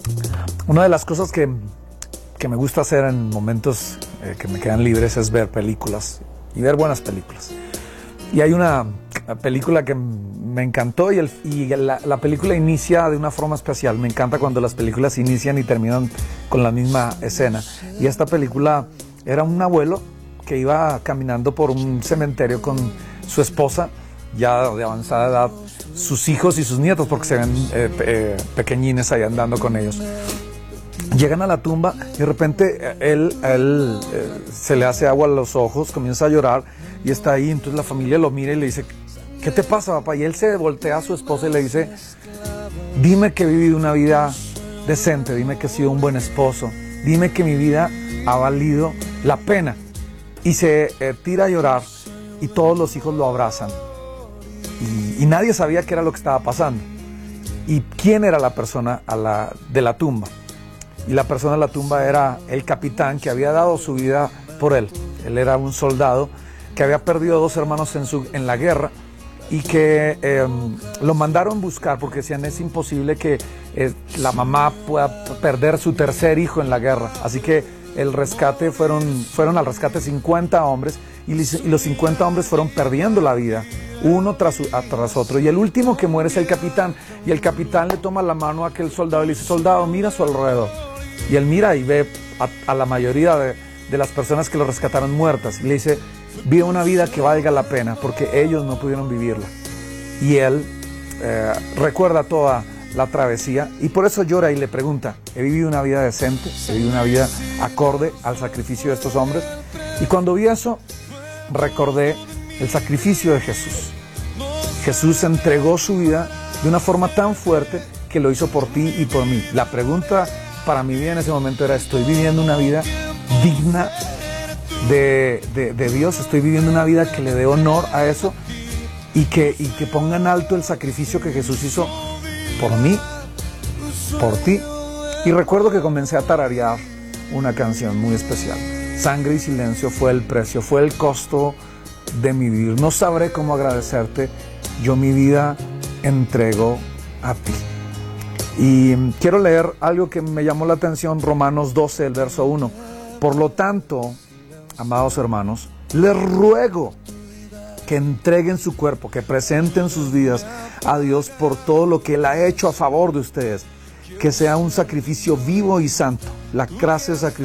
Una de las cosas que me gusta hacer en momentos que me quedan libres es ver películas y ver buenas películas. Y hay una película que me encantó y la película inicia de una forma especial. Me encanta cuando las películas inician y terminan con la misma escena. Y esta película era un abuelo que iba caminando por un cementerio con su esposa, ya de avanzada edad, sus hijos y sus nietos, porque se ven pequeñines ahí andando con ellos. Llegan a la tumba y de repente él se le hace agua a los ojos, comienza a llorar y está ahí. Entonces la familia lo mira y le dice: ¿qué te pasa, papá? Y él se voltea a su esposa y le dice: dime que he vivido una vida decente, dime que he sido un buen esposo, dime que mi vida ha valido la pena. Y se tira a llorar y todos los hijos lo abrazan. Y nadie sabía qué era lo que estaba pasando y quién era la persona de la tumba. Y la persona de la tumba era el capitán que había dado su vida por él. Él era un soldado que había perdido 2 hermanos en la guerra y que lo mandaron buscar porque decían: es imposible que la mamá pueda perder su tercer hijo en la guerra. Así que el rescate fueron al rescate 50 hombres y los 50 hombres fueron perdiendo la vida uno tras otro, y el último que muere es el capitán, y el capitán le toma la mano a aquel soldado y le dice: soldado, mira a su alrededor. Y él mira y ve a la mayoría de las personas que lo rescataron muertas, y le dice: vive una vida que valga la pena, porque ellos no pudieron vivirla. Y él recuerda toda la travesía, y por eso llora y le pregunta: ¿he vivido una vida decente? ¿He vivido una vida acorde al sacrificio de estos hombres? Y cuando vi eso, recordé el sacrificio de Jesús. Jesús entregó su vida de una forma tan fuerte que lo hizo por ti y por mí. La pregunta para mi vida en ese momento era: ¿estoy viviendo una vida digna de Dios? ¿Estoy viviendo una vida que le dé honor a eso? Y que ponga en alto el sacrificio que Jesús hizo por mí, por ti. Y recuerdo que comencé a tararear una canción muy especial. Sangre y silencio fue el precio, fue el costo de mi vivir. No sabré cómo agradecerte, yo mi vida entrego a ti. Y quiero leer algo que me llamó la atención, Romanos 12, el verso 1. Por lo tanto, amados hermanos, les ruego que entreguen su cuerpo, que presenten sus vidas a Dios por todo lo que Él ha hecho a favor de ustedes, que sea un sacrificio vivo y santo. La clase de sacrificio